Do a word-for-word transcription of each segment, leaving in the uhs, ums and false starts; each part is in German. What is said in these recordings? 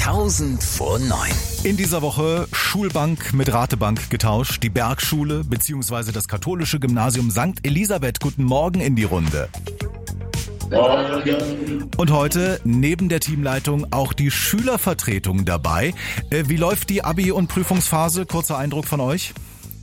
Tausend vor neun. In dieser Woche Schulbank mit Ratebank getauscht. Die Bergschule bzw. das katholische Gymnasium Sankt Elisabeth. Guten Morgen in die Runde. Morgen. Und heute neben der Teamleitung auch die Schülervertretung dabei. Wie läuft die Abi- und Prüfungsphase? Kurzer Eindruck von euch.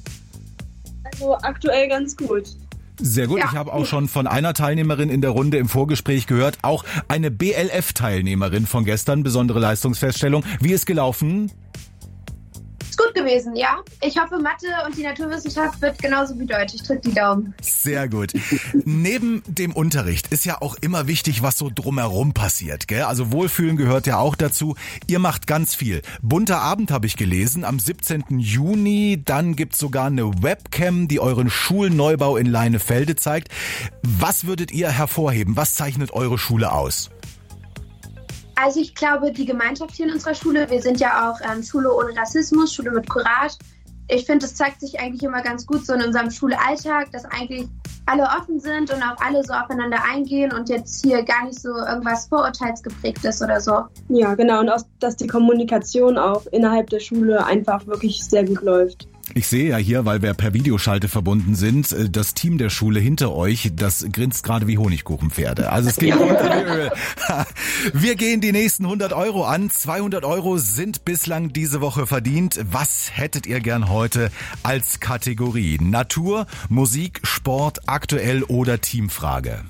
Also aktuell ganz gut. Sehr gut. Ja. Ich habe auch schon von einer Teilnehmerin in der Runde im Vorgespräch gehört. Auch eine B L F-Teilnehmerin von gestern. Besondere Leistungsfeststellung. Wie ist gelaufen? Ist gut gewesen, ja. Ich hoffe, Mathe und die Naturwissenschaft wird genauso wie Deutsch. Ich drücke die Daumen. Sehr gut. Neben dem Unterricht ist ja auch immer wichtig, was so drumherum passiert, gell? Also Wohlfühlen gehört ja auch dazu. Ihr macht ganz viel. Bunter Abend habe ich gelesen, am siebzehnten Juni. Dann gibt's sogar eine Webcam, die euren Schulneubau in Leinefelde zeigt. Was würdet ihr hervorheben? Was zeichnet eure Schule aus? Also ich glaube, die Gemeinschaft hier in unserer Schule, wir sind ja auch ähm, Schule ohne Rassismus, Schule mit Courage. Ich finde, es zeigt sich eigentlich immer ganz gut so in unserem Schulalltag, dass eigentlich alle offen sind und auch alle so aufeinander eingehen und jetzt hier gar nicht so irgendwas vorurteilsgeprägt ist oder so. Ja, genau. Und auch, dass die Kommunikation auch innerhalb der Schule einfach wirklich sehr gut läuft. Ich sehe ja hier, weil wir per Videoschalte verbunden sind, das Team der Schule hinter euch, das grinst gerade wie Honigkuchenpferde. Also es geht unter die Öl. Wir gehen die nächsten hundert Euro an. zweihundert Euro sind bislang diese Woche verdient. Was hättet ihr gern heute als Kategorie? Natur, Musik, Sport, aktuell oder Teamfrage?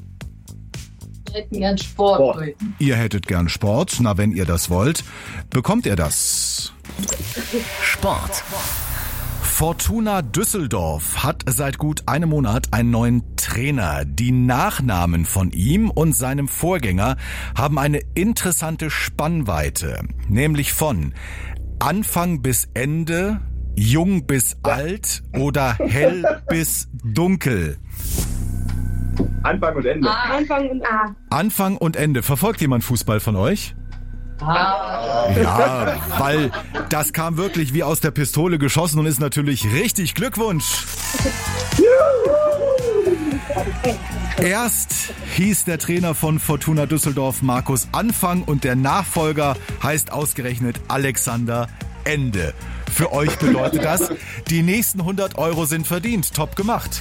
Wir hätten gern Sport. Sport. Ihr hättet gern Sport. Na, wenn ihr das wollt, bekommt ihr das. Sport. Fortuna Düsseldorf hat seit gut einem Monat einen neuen Trainer. Die Nachnamen von ihm und seinem Vorgänger haben eine interessante Spannweite, nämlich von Anfang bis Ende, jung bis alt oder hell bis dunkel. Anfang und Ende. Ah. Anfang und Ah. Anfang und Ende. Verfolgt jemand Fußball von euch? Ja, weil das kam wirklich wie aus der Pistole geschossen und ist natürlich richtig. Glückwunsch! Erst hieß der Trainer von Fortuna Düsseldorf Markus Anfang und der Nachfolger heißt ausgerechnet Alexander Ende. Für euch bedeutet das, die nächsten hundert Euro sind verdient. Top gemacht.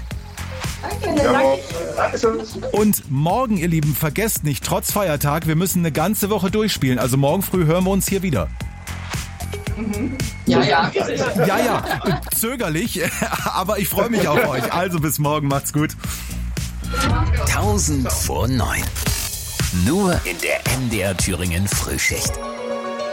Und morgen, ihr Lieben, vergesst nicht, trotz Feiertag, wir müssen eine ganze Woche durchspielen. Also morgen früh hören wir uns hier wieder. Ja, ja. Ja, ja, zögerlich, aber ich freue mich auf euch. Also bis morgen, macht's gut. Tausend vor neun. Nur in der M D R Thüringen Frühschicht.